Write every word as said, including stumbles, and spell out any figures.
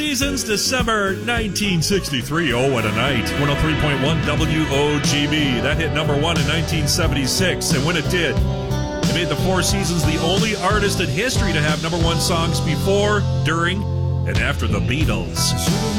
Seasons, December nineteen sixty-three. Oh, what a night. one oh three point one W O G B. That hit number one in nineteen seventy-six. And when it did, it made the Four Seasons the only artist in history to have number one songs before, during, and after the Beatles.